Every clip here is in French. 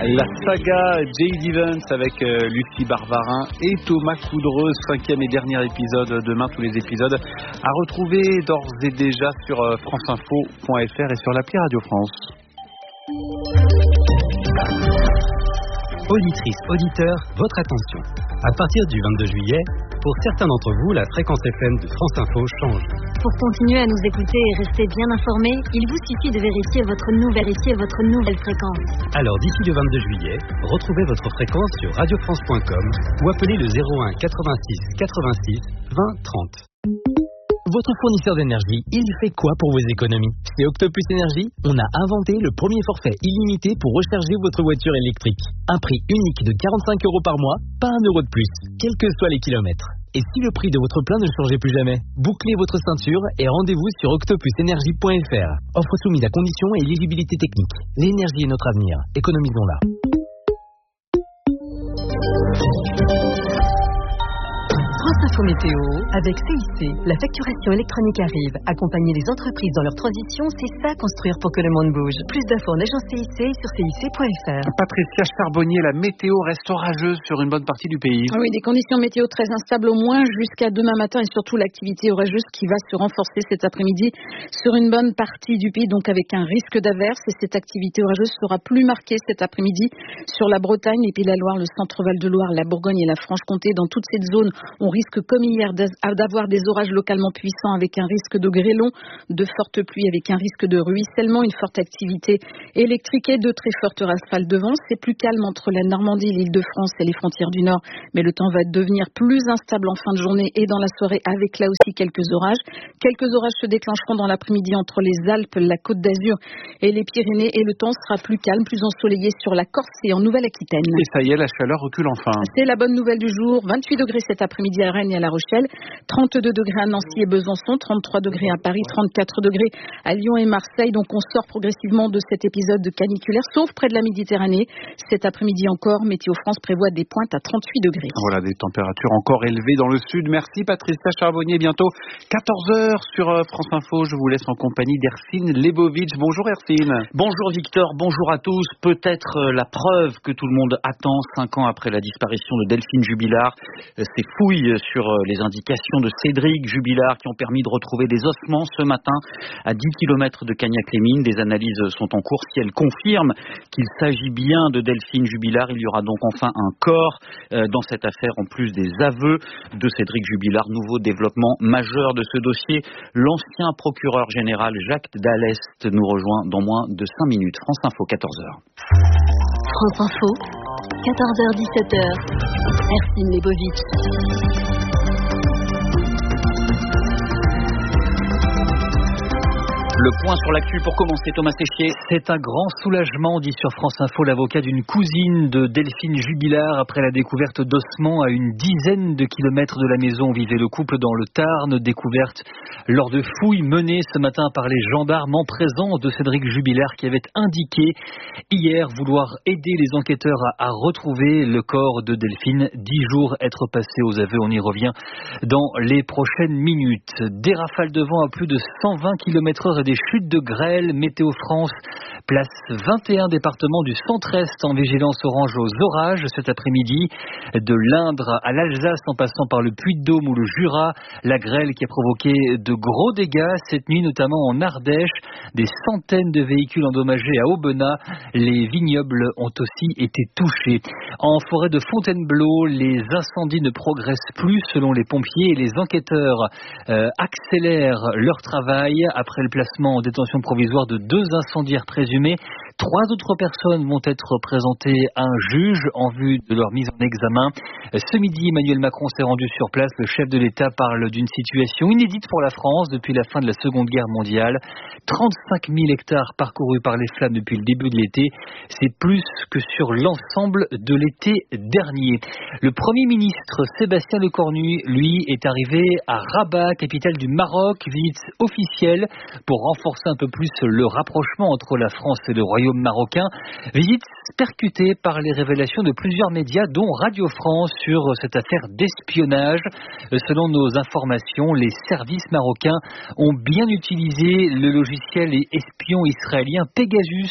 La saga J.D. Vance avec Lucie Barbarin et Thomas Coudreuse, 5e et dernier épisode, demain tous les épisodes à retrouver d'ores et déjà sur franceinfo.fr et sur l'appli Radio France. Auditrices, auditeurs, votre attention. À partir du 22 juillet, pour certains d'entre vous, la fréquence FM de France Info change. Pour continuer à nous écouter et rester bien informés, il vous suffit de vérifier votre nouvelle fréquence. Alors d'ici le 22 juillet, retrouvez votre fréquence sur radiofrance.com ou appelez le 01 86 86 20 30. Votre fournisseur d'énergie, il fait quoi pour vos économies? Chez Octopus Énergie, on a inventé le premier forfait illimité pour recharger votre voiture électrique. Un prix unique de 45 € par mois, pas 1 € de plus, quels que soient les kilomètres. Et si le prix de votre plein ne changeait plus jamais, bouclez votre ceinture et rendez-vous sur octopusenergie.fr. Offre soumise à conditions et éligibilité technique. L'énergie est notre avenir, économisons-la. France Info Météo, avec CIC, la facturation électronique arrive. Accompagner les entreprises dans leur transition, c'est ça construire pour que le monde bouge. Plus d'infos en agence CIC sur cic.fr. Patricia Charbonnier, la météo reste orageuse sur une bonne partie du pays. Oui, des conditions météo très instables au moins jusqu'à demain matin et surtout l'activité orageuse qui va se renforcer cet après-midi sur une bonne partie du pays, donc avec un risque d'averse. Et cette activité orageuse sera plus marquée cet après-midi sur la Bretagne, les Pays de la Loire, le centre-val de Loire, la Bourgogne et la Franche-Comté. Dans toute cette zone, on risque comme hier d'avoir des orages localement puissants avec un risque de grêlons, de fortes pluies avec un risque de ruissellement, une forte activité électrique et de très fortes rafales de vent. C'est plus calme entre la Normandie, l'Île-de-France et les frontières du Nord, mais le temps va devenir plus instable en fin de journée et dans la soirée avec là aussi quelques orages. Quelques orages se déclencheront dans l'après-midi entre les Alpes, la Côte d'Azur et les Pyrénées et le temps sera plus calme, plus ensoleillé sur la Corse et en Nouvelle-Aquitaine. Et ça y est, la chaleur recule enfin. C'est la bonne nouvelle du jour. 28 degrés cet après-midi à Rennes et à La Rochelle, 32 degrés à Nancy et Besançon, 33 degrés à Paris, 34 degrés à Lyon et Marseille. Donc on sort progressivement de cet épisode caniculaire, sauf près de la Méditerranée. Cet après-midi encore, Météo France prévoit des pointes à 38 degrés. Voilà, des températures encore élevées dans le sud. Merci Patricia Charbonnier. Bientôt 14h sur France Info. Je vous laisse en compagnie d'Hercine Lebovitch. Bonjour Hercine. Bonjour Victor, bonjour à tous. Peut-être la preuve que tout le monde attend 5 ans après la disparition de Delphine Jubilard. Ces fouilles sur les indications de Cédric Jubilard qui ont permis de retrouver des ossements ce matin à 10 km de Cagnac-les-Mines. Des analyses sont en cours. Si elles confirment qu'il s'agit bien de Delphine Jubilard, il y aura donc enfin un corps dans cette affaire en plus des aveux de Cédric Jubilard. Nouveau développement majeur de ce dossier. L'ancien procureur général Jacques Dallest nous rejoint dans moins de 5 minutes. France Info, 14h. France Info, 14h-17h. Hercine Lebovitch. Le point sur l'actu pour commencer, Thomas Séchier. C'est un grand soulagement, dit sur France Info l'avocat d'une cousine de Delphine Jubilard après la découverte d'ossements à une dizaine de kilomètres de la maison où vivait le couple dans le Tarn. Découverte lors de fouilles menées ce matin par les gendarmes en présence de Cédric Jubilard qui avait indiqué hier vouloir aider les enquêteurs à retrouver le corps de Delphine. 10 jours être passés aux aveux, on y revient dans les prochaines minutes. Des rafales de vent à plus de 120 km/h et des chutes de grêle. Météo France place 21 départements du centre-est en vigilance orange aux orages cet après-midi. De l'Indre à l'Alsace en passant par le Puy-de-Dôme ou le Jura. La grêle qui a provoqué de gros dégâts cette nuit, notamment en Ardèche. Des centaines de véhicules endommagés à Aubenas. Les vignobles ont aussi été touchés. En forêt de Fontainebleau, les incendies ne progressent plus selon les pompiers et les enquêteurs accélèrent leur travail après le placement en détention provisoire de 2 incendiaires présumés. 3 autres personnes vont être présentées à un juge en vue de leur mise en examen. Ce midi, Emmanuel Macron s'est rendu sur place. Le chef de l'État parle d'une situation inédite pour la France depuis la fin de la Seconde Guerre mondiale. 35 000 hectares parcourus par les flammes depuis le début de l'été. C'est plus que sur l'ensemble de l'été dernier. Le Premier ministre Sébastien Lecornu, lui, est arrivé à Rabat, capitale du Maroc. Visite officielle pour renforcer un peu plus le rapprochement entre la France et le Royaume marocain. Visite percutée par les révélations de plusieurs médias, dont Radio France, sur cette affaire d'espionnage. Selon nos informations, les services marocains ont bien utilisé le logiciel espion israélien Pegasus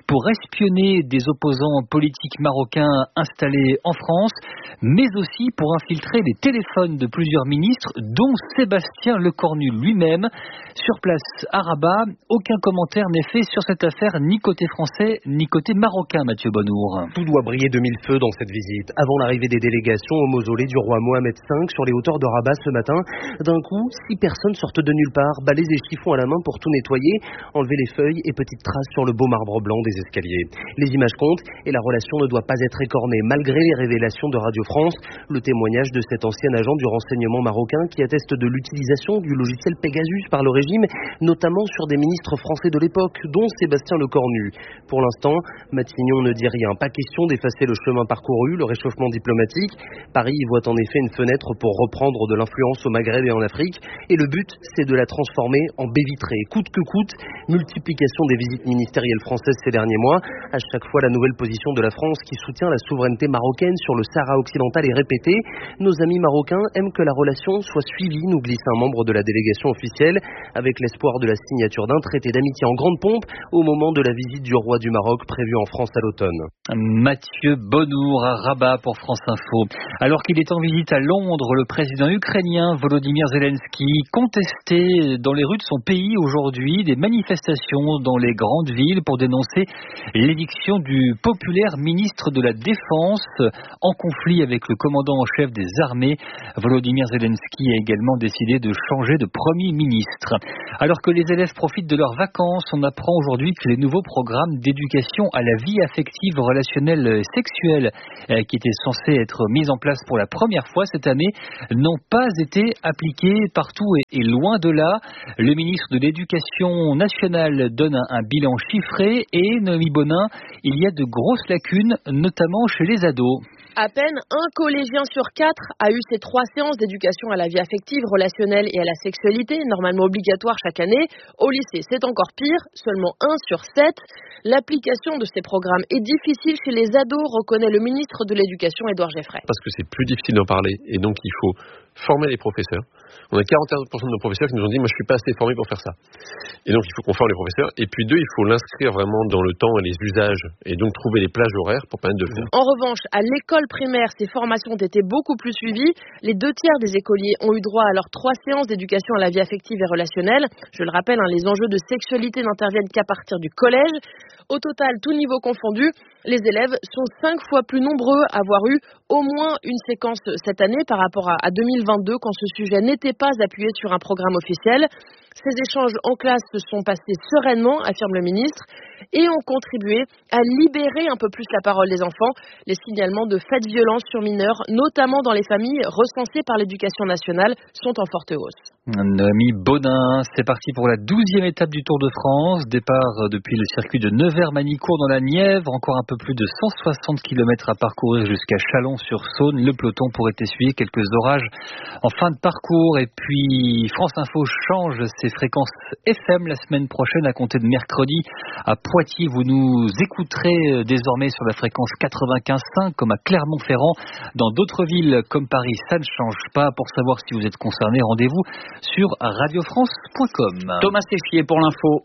pour espionner des opposants politiques marocains installés en France, mais aussi pour infiltrer les téléphones de plusieurs ministres, dont Sébastien Lecornu lui-même. Sur place à Rabat, aucun commentaire n'est fait sur cette affaire, ni côté français, ni côté marocain, Mathieu Bonnour. Tout doit briller de mille feux dans cette visite. Avant l'arrivée des délégations au mausolée du roi Mohamed V sur les hauteurs de Rabat ce matin, d'un coup, 6 personnes sortent de nulle part, balais et chiffons à la main pour tout nettoyer, enlever les feuilles et petites traces sur le beau marbre blanc des escaliers. Les images comptent et la relation ne doit pas être écornée, malgré les révélations de Radio France, le témoignage de cet ancien agent du renseignement marocain qui atteste de l'utilisation du logiciel Pegasus par le régime, notamment sur des ministres français de l'époque, dont Sébastien Lecornu. Pour l'instant, Matignon ne dit rien. Pas question d'effacer le chemin parcouru, le réchauffement diplomatique. Paris y voit en effet une fenêtre pour reprendre de l'influence au Maghreb et en Afrique. Et le but, c'est de la transformer en baie vitrée. Coûte que coûte, multiplication des visites ministérielles françaises ces derniers mois. À chaque fois, la nouvelle position de la France qui soutient la souveraineté marocaine sur le Sahara occidental est répétée. Nos amis marocains aiment que la relation soit suivie, nous glisse un membre de la délégation officielle, avec l'espoir de la signature d'un traité d'amitié en grande pompe au moment de la visite du roi du Maroc prévue en France à l'automne. Mathieu Bonnour à Rabat pour France Info. Alors qu'il est en visite à Londres, le président ukrainien Volodymyr Zelensky contestait dans les rues de son pays aujourd'hui des manifestations dans les grandes villes pour dénoncer l'éviction du populaire ministre de la Défense en conflit avec le commandant en chef des armées. Volodymyr Zelensky a également décidé de changer de Premier ministre. Alors que les élèves profitent de leurs vacances, on apprend aujourd'hui que les nouveaux programmes d'éducation à la vie affective, relationnelle, sexuelle qui étaient censés être mis en place pour la première fois cette année n'ont pas été appliqués partout et loin de là. Le ministre de l'Éducation nationale donne un bilan chiffré et Noémie Bonin, il y a de grosses lacunes, notamment chez les ados. À peine un collégien sur 4 a eu ces 3 séances d'éducation à la vie affective, relationnelle et à la sexualité, normalement obligatoires chaque année. Au lycée, c'est encore pire, seulement 1 sur 7. L'application de ces programmes est difficile chez les ados, reconnaît le ministre de l'Éducation, Édouard Geffray. Parce que c'est plus difficile d'en parler et donc il faut former les professeurs. On a 41% de nos professeurs qui nous ont dit « moi je suis pas assez formé pour faire ça ». Et donc il faut qu'on forme les professeurs. Et puis 2, il faut l'inscrire vraiment dans le temps et les usages et donc trouver les plages horaires pour permettre de le faire. En revanche, à l'école primaire, ces formations ont été beaucoup plus suivies. Les 2 tiers des écoliers ont eu droit à leurs 3 séances d'éducation à la vie affective et relationnelle. Je le rappelle, les enjeux de sexualité n'interviennent qu'à partir du collège. Au total, tout niveau confondu, les élèves sont 5 fois plus nombreux à avoir eu au moins une séquence cette année par rapport à 2022 quand ce sujet n'était pas appuyé sur un programme officiel. Ces échanges en classe se sont passés sereinement, affirme le ministre, et ont contribué à libérer un peu plus la parole des enfants. Les signalements de faits de violence sur mineurs, notamment dans les familles recensées par l'Éducation nationale, sont en forte hausse. Noémie Bonin, c'est parti pour la 12e étape du Tour de France. Départ depuis le circuit de Nevers-Manicourt dans la Nièvre. Encore un peu plus de 160 km à parcourir jusqu'à Chalon-sur-Saône. Le peloton pourrait essuyer quelques orages en fin de parcours. Et puis France Info change ses fréquences FM la semaine prochaine à compter de mercredi. À Poitiers, vous nous écouterez désormais sur la fréquence 95.5 comme à Clermont-Ferrand. Dans d'autres villes comme Paris, ça ne change pas. Pour savoir si vous êtes concerné, rendez-vous sur radiofrance.com. Thomas Tessier pour l'info.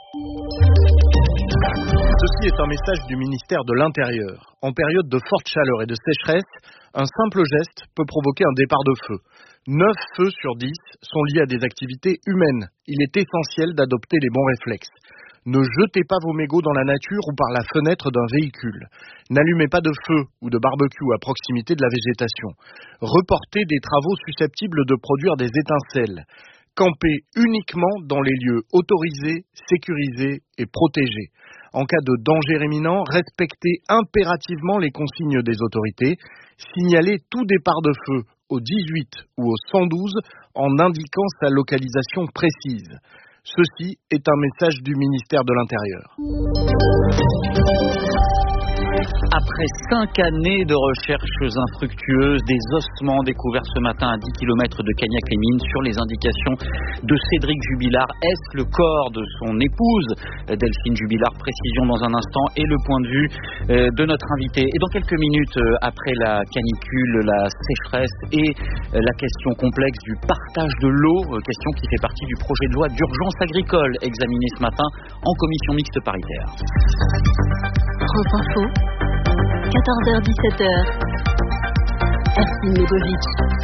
Ceci est un message du ministère de l'Intérieur. En période de forte chaleur et de sécheresse, un simple geste peut provoquer un départ de feu. 9 feux sur 10 sont liés à des activités humaines. Il est essentiel d'adopter les bons réflexes. Ne jetez pas vos mégots dans la nature ou par la fenêtre d'un véhicule. N'allumez pas de feu ou de barbecue à proximité de la végétation. Reportez des travaux susceptibles de produire des étincelles. Campez uniquement dans les lieux autorisés, sécurisés et protégés. En cas de danger imminent, respectez impérativement les consignes des autorités. Signalez tout départ de feu au 18 ou au 112 en indiquant sa localisation précise. Ceci est un message du ministère de l'Intérieur. Après Après 5 années de recherches infructueuses, des ossements découverts ce matin à 10 km de Cagnac-les-Mines sur les indications de Cédric Jubilard. Est-ce le corps de son épouse, Delphine Jubilard? Précision dans un instant et le point de vue de notre invité. Et dans quelques minutes, après la canicule, la sécheresse et la question complexe du partage de l'eau, question qui fait partie du projet de loi d'urgence agricole examiné ce matin en commission mixte paritaire. France Info, 14h-17h. Ercine Lebovic.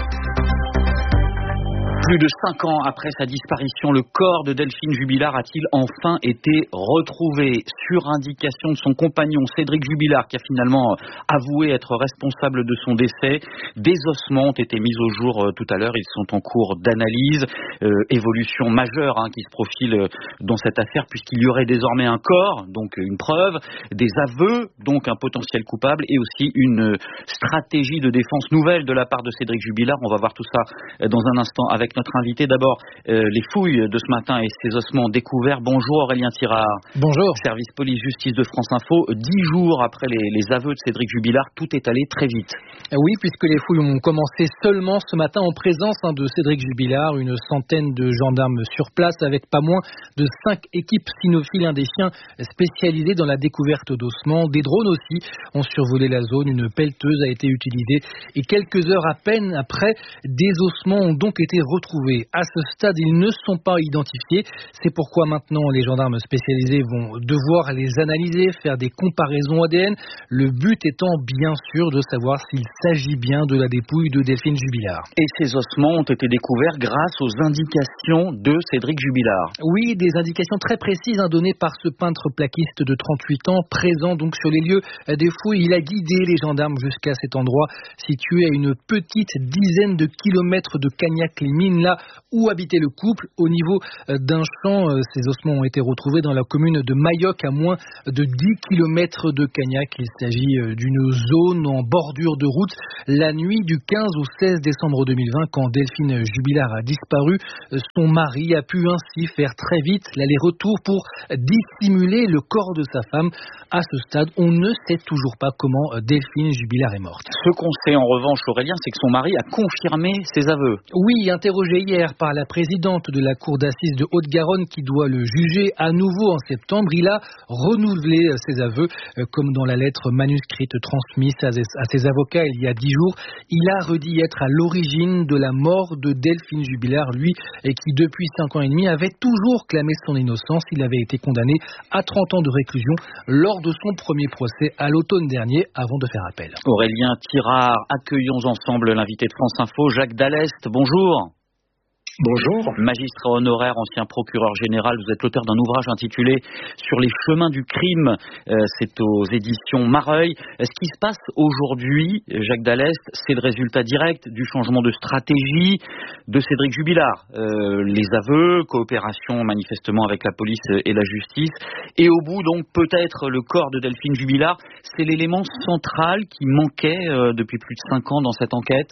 Plus de 5 ans après sa disparition, le corps de Delphine Jubilard a-t-il enfin été retrouvé? Sur indication de son compagnon Cédric Jubilard, qui a finalement avoué être responsable de son décès, des ossements ont été mis au jour tout à l'heure. Ils sont en cours d'analyse. Évolution majeure qui se profile dans cette affaire, puisqu'il y aurait désormais un corps, donc une preuve, des aveux, donc un potentiel coupable, et aussi une stratégie de défense nouvelle de la part de Cédric Jubilard. On va voir tout ça dans un instant avec notre invité. D'abord, les fouilles de ce matin et ces ossements découverts. Bonjour Aurélien Tirard. Bonjour. Service police-justice de France Info. 10 jours après les aveux de Cédric Jubilard, tout est allé très vite. Oui, puisque les fouilles ont commencé seulement ce matin en présence de Cédric Jubilard. Une centaine de gendarmes sur place avec pas moins de 5 équipes cynophiles, des chiens spécialisés dans la découverte d'ossements. Des drones aussi ont survolé la zone. Une pelleteuse a été utilisée. Et quelques heures à peine après, des ossements ont donc été retrouvés. À ce stade, ils ne sont pas identifiés. C'est pourquoi maintenant les gendarmes spécialisés vont devoir les analyser, faire des comparaisons ADN. Le but étant bien sûr de savoir s'il s'agit bien de la dépouille de Delphine Jubilard. Et ces ossements ont été découverts grâce aux indications de Cédric Jubilard. Oui, des indications très précises données par ce peintre plaquiste de 38 ans, présent donc sur les lieux des fouilles. Il a guidé les gendarmes jusqu'à cet endroit situé à une petite dizaine de kilomètres de Cagnac-les-Mines, là où habitait le couple. Au niveau d'un champ, ces ossements ont été retrouvés dans la commune de Mayoc, à moins de 10 km de Cagnac. Il s'agit d'une zone en bordure de route. La nuit du 15 au 16 décembre 2020, quand Delphine Jubilard a disparu, son mari a pu ainsi faire très vite l'aller-retour pour dissimuler le corps de sa femme. À ce stade, on ne sait toujours pas comment Delphine Jubilard est morte. Ce qu'on sait en revanche, Aurélien, c'est que son mari a confirmé ses aveux. Oui, interrogé hier par la présidente de la cour d'assises de Haute-Garonne qui doit le juger à nouveau en septembre, il a renouvelé ses aveux, comme dans la lettre manuscrite transmise à ses avocats il y a 10 jours. Il a redit être à l'origine de la mort de Delphine Jubilard, lui qui depuis 5 ans et demi avait toujours clamé son innocence. Il avait été condamné à 30 ans de réclusion lors de son premier procès à l'automne dernier, avant de faire appel. Aurélien Tirard, accueillons ensemble l'invité de France Info, Jacques Dallest. Bonjour. Bonjour. Magistrat honoraire, ancien procureur général, vous êtes l'auteur d'un ouvrage intitulé Sur les chemins du crime, c'est aux éditions Mareuil. Ce qui se passe aujourd'hui, Jacques Dallest, c'est le résultat direct du changement de stratégie de Cédric Jubilard. Les aveux, coopération manifestement avec la police et la justice, et au bout donc peut-être le corps de Delphine Jubilard. C'est l'élément central qui manquait depuis plus de 5 ans dans cette enquête.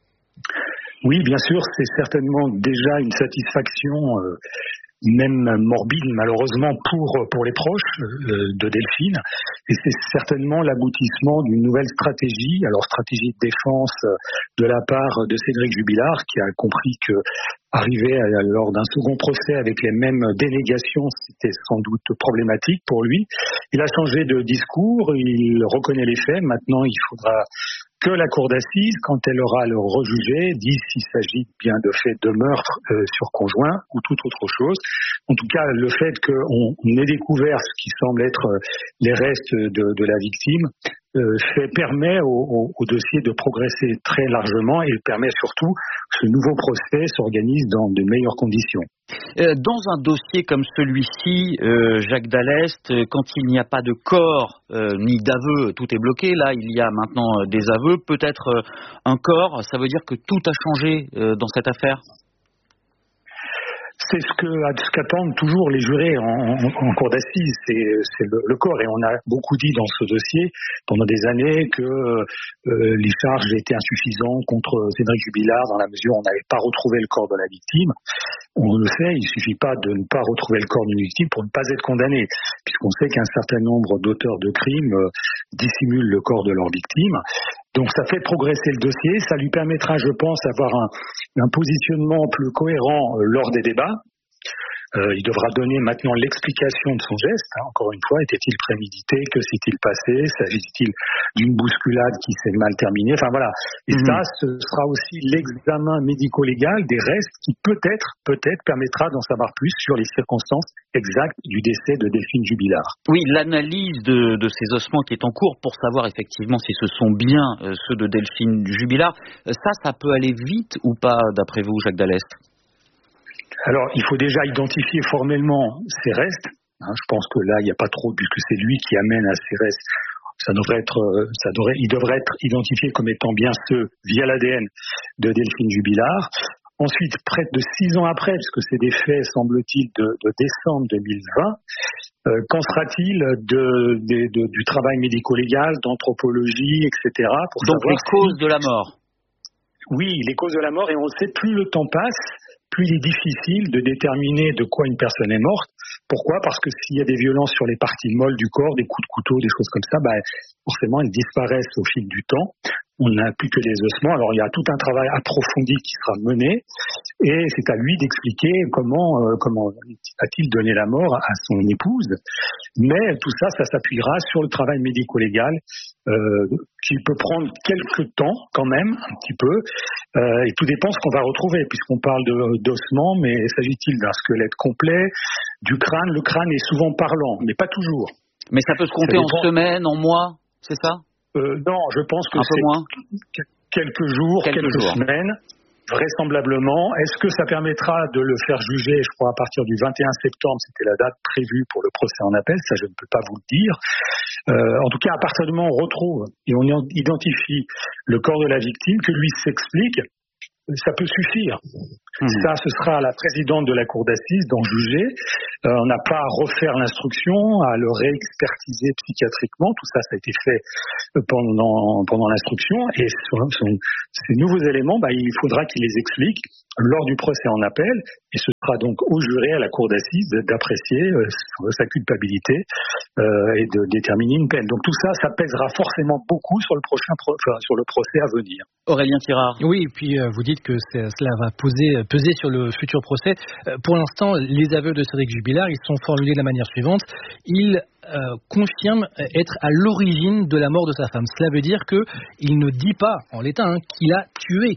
Oui, bien sûr, c'est certainement déjà une satisfaction, même morbide malheureusement pour les proches de Delphine, et c'est certainement l'aboutissement d'une nouvelle stratégie, alors stratégie de défense de la part de Cédric Jubilard, qui a compris que arriver lors d'un second procès avec les mêmes dénégations, c'était sans doute problématique pour lui. Il a changé de discours, il reconnaît les faits, maintenant il faudra que la cour d'assises, quand elle aura à le rejuger, dise s'il s'agit bien de faits de meurtre sur conjoint ou toute autre chose. En tout cas, le fait qu'on ait découvert ce qui semble être les restes de la victime permet au dossier de progresser très largement et permet surtout que ce nouveau procès s'organise dans de meilleures conditions. Dans un dossier comme celui-ci, Jacques Dallest, quand il n'y a pas de corps ni d'aveu, tout est bloqué. Là, il y a maintenant des aveux, peut-être un corps. Ça veut dire que tout a changé dans cette affaire ? C'est ce qu'attendent toujours les jurés en cour d'assises, c'est le corps. Et on a beaucoup dit dans ce dossier pendant des années que les charges étaient insuffisantes contre Cédric Jubilard dans la mesure où on n'avait pas retrouvé le corps de la victime. On le sait, il ne suffit pas de ne pas retrouver le corps d'une victime pour ne pas être condamné, puisqu'on sait qu'un certain nombre d'auteurs de crimes dissimulent le corps de leur victime. Donc ça fait progresser le dossier, ça lui permettra, je pense, d'avoir un positionnement plus cohérent lors des débats. Il devra donner maintenant l'explication de son geste. Encore une fois, était-il prémédité? Que s'est-il passé? S'agit-il d'une bousculade qui s'est mal terminée? Enfin voilà. Et ça, ce sera aussi l'examen médico-légal des restes qui peut-être permettra d'en savoir plus sur les circonstances exactes du décès de Delphine Jubilard. Oui, l'analyse de ces ossements qui est en cours pour savoir effectivement si ce sont bien ceux de Delphine Jubilard, ça peut aller vite ou pas d'après vous, Jacques Dallest? Alors, il faut déjà identifier formellement ces restes. Je pense que là, il n'y a pas trop, puisque c'est lui qui amène à ces restes. Il devrait être identifié comme étant bien ceux via l'ADN de Delphine Jubilard. Ensuite, près de 6 ans après, puisque c'est des faits, semble-t-il, de décembre 2020, qu'en sera-t-il du travail médico-légal, d'anthropologie, etc. Donc les causes de la mort. Oui, les causes de la mort, et on le sait, plus le temps passe, plus il est difficile de déterminer de quoi une personne est morte. Pourquoi? Parce que s'il y a des violences sur les parties molles du corps, des coups de couteau, des choses comme ça, forcément elles disparaissent au fil du temps. On n'a plus que les ossements. Alors il y a tout un travail approfondi qui sera mené, et c'est à lui d'expliquer comment a-t-il donné la mort à son épouse. Mais tout ça s'appuiera sur le travail médico-légal qui peut prendre quelques temps quand même, un petit peu, et tout dépend ce qu'on va retrouver, puisqu'on parle d'ossements, mais s'agit-il d'un squelette complet, du crâne? Le crâne est souvent parlant, mais pas toujours. Mais ça peut se compter en semaines, en mois, c'est ça? Non, je pense que c'est quelques jours, quelques semaines, vraisemblablement. Est-ce que ça permettra de le faire juger, je crois, à partir du 21 septembre, c'était la date prévue pour le procès en appel, ça je ne peux pas vous le dire. En tout cas, à partir du moment où on retrouve et on identifie le corps de la victime, que lui s'explique, ça peut suffire. Ça, ce sera à la présidente de la cour d'assises d'en juger. On n'a pas à refaire l'instruction, à le réexpertiser psychiatriquement. Tout ça, ça a été fait pendant l'instruction. Et ces nouveaux éléments, il faudra qu'il les explique lors du procès en appel. Et ce sera donc au juré, à la cour d'assises, d'apprécier sa culpabilité et de déterminer une peine. Donc tout ça, ça pèsera forcément beaucoup sur le procès à venir. Aurélien Tirard. Oui, et puis vous dites que cela va peser sur le futur procès. Pour l'instant, les aveux de Cédric Jubilard, ils sont formulés de la manière suivante. Il confirme être à l'origine de la mort de sa femme. Cela veut dire qu'il ne dit pas, en l'état, qu'il a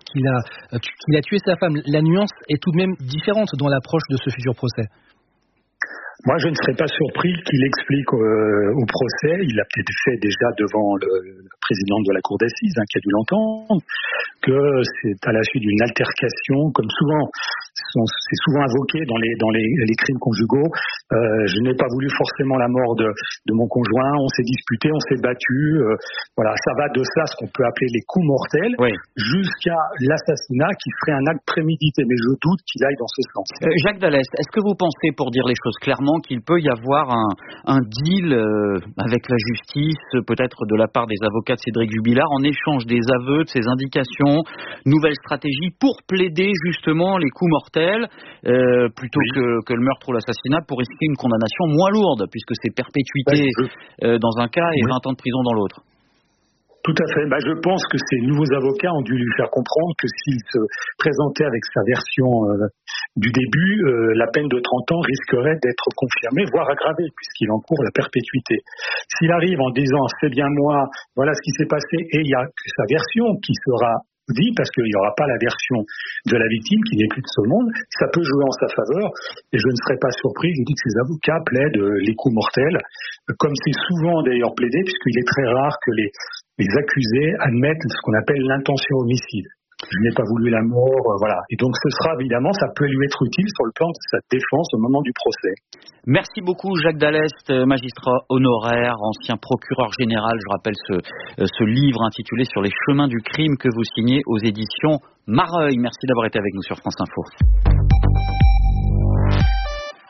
tué sa femme. La nuance est tout de même différente dans l'approche de ce futur procès. Moi, je ne serais pas surpris qu'il explique au procès, il l'a peut-être fait déjà devant le président de la cour d'assises, qui a dû l'entendre, que c'est à la suite d'une altercation, comme souvent, c'est souvent invoqué dans les crimes conjugaux. Je n'ai pas voulu forcément la mort de mon conjoint, on s'est disputé, on s'est battu. Voilà, ça va de ça, ce qu'on peut appeler les coups mortels, jusqu'à l'assassinat qui serait un acte prémédité. Mais je doute qu'il aille dans ce sens. Jacques Dallest, est-ce que vous pensez, pour dire les choses clairement, qu'il peut y avoir un deal avec la justice, peut-être de la part des avocats de Cédric Jubilard, en échange des aveux, de ses indications, nouvelle stratégie pour plaider justement les coups mortels, plutôt que le meurtre ou l'assassinat, pour risquer une condamnation moins lourde, puisque c'est perpétuité dans un cas et 20 ans de prison dans l'autre? Tout à fait. Je pense que ces nouveaux avocats ont dû lui faire comprendre que s'il se présentait avec sa version du début, la peine de 30 ans risquerait d'être confirmée, voire aggravée, puisqu'il encourt la perpétuité. S'il arrive en disant « c'est bien moi, voilà ce qui s'est passé », et il y a que sa version qui sera dit, parce qu'il n'y aura pas la version de la victime qui n'est plus de ce monde, ça peut jouer en sa faveur, et je ne serais pas surpris, je dis que ces avocats plaident les coups mortels, comme c'est souvent d'ailleurs plaidé, puisqu'il est très rare que les accusés admettent ce qu'on appelle l'intention homicide. Je n'ai pas voulu la mort, voilà. Et donc ce sera évidemment, ça peut lui être utile sur le plan de sa défense au moment du procès. Merci beaucoup Jacques Dallest, magistrat honoraire, ancien procureur général. Je rappelle ce livre intitulé Sur les chemins du crime que vous signez aux éditions Mareuil. Merci d'avoir été avec nous sur France Info.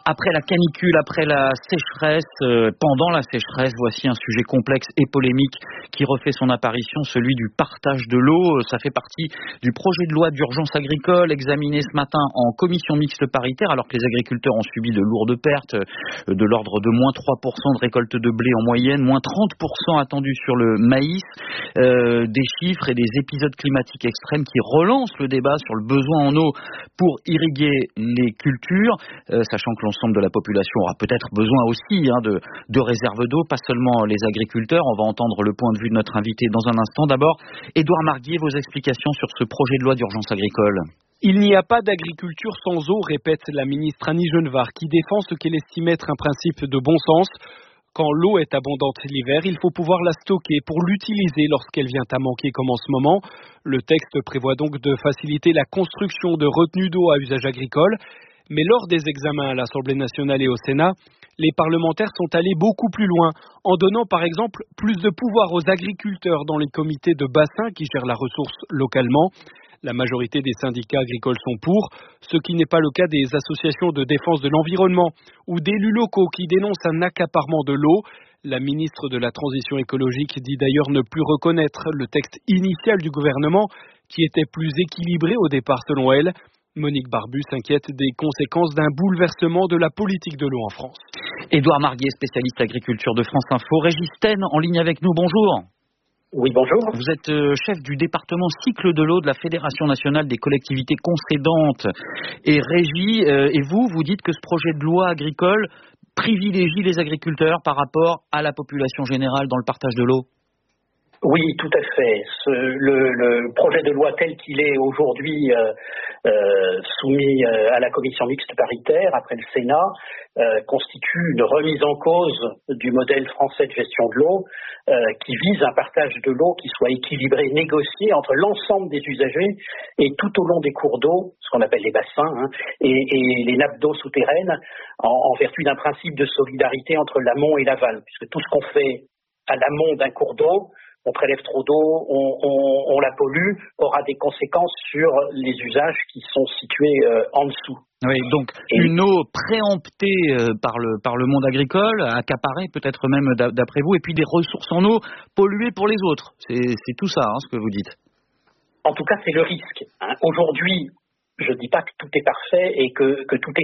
Après la canicule, après la sécheresse, pendant la sécheresse, voici un sujet complexe et polémique qui refait son apparition, celui du partage de l'eau. Ça fait partie du projet de loi d'urgence agricole examiné ce matin en commission mixte paritaire, alors que les agriculteurs ont subi de lourdes pertes, de l'ordre de moins 3% de récolte de blé en moyenne, moins 30% attendus sur le maïs, des chiffres et des épisodes climatiques extrêmes qui relancent le débat sur le besoin en eau pour irriguer les cultures, sachant que l'ensemble de la population aura peut-être besoin aussi de réserves d'eau, pas seulement les agriculteurs. On va entendre le point de vue de notre invité dans un instant. D'abord, Édouard Marguier, vos explications sur ce projet de loi d'urgence agricole. Il n'y a pas d'agriculture sans eau, répète la ministre Annie Genevard, qui défend ce qu'elle estime être un principe de bon sens. Quand l'eau est abondante l'hiver, il faut pouvoir la stocker pour l'utiliser lorsqu'elle vient à manquer comme en ce moment. Le texte prévoit donc de faciliter la construction de retenues d'eau à usage agricole. Mais lors des examens à l'Assemblée nationale et au Sénat, les parlementaires sont allés beaucoup plus loin, en donnant par exemple plus de pouvoir aux agriculteurs dans les comités de bassin qui gèrent la ressource localement. La majorité des syndicats agricoles sont pour, ce qui n'est pas le cas des associations de défense de l'environnement ou d'élus locaux qui dénoncent un accaparement de l'eau. La ministre de la Transition écologique dit d'ailleurs ne plus reconnaître le texte initial du gouvernement qui était plus équilibré au départ selon elle. Monique Barbu s'inquiète des conséquences d'un bouleversement de la politique de l'eau en France. Édouard Marguier, spécialiste agriculture de France Info. Régis Ten, en ligne avec nous, bonjour. Oui, bonjour. Vous êtes chef du département cycle de l'eau de la Fédération nationale des collectivités concédantes et régies. Et vous dites que ce projet de loi agricole privilégie les agriculteurs par rapport à la population générale dans le partage de l'eau. Oui, tout à fait. Le projet de loi tel qu'il est aujourd'hui soumis à la commission mixte paritaire après le Sénat constitue une remise en cause du modèle français de gestion de l'eau qui vise un partage de l'eau qui soit équilibré, négocié entre l'ensemble des usagers et tout au long des cours d'eau, ce qu'on appelle les bassins, et les nappes d'eau souterraines en vertu d'un principe de solidarité entre l'amont et l'aval, puisque tout ce qu'on fait à l'amont d'un cours d'eau, on prélève trop d'eau, on la pollue, aura des conséquences sur les usages qui sont situés en dessous. Oui, donc une eau préemptée par le monde agricole, accaparée peut-être même d'après vous, et puis des ressources en eau polluées pour les autres. C'est tout ça, ce que vous dites. En tout cas, c'est le risque. Aujourd'hui, je ne dis pas que tout est parfait et que tout est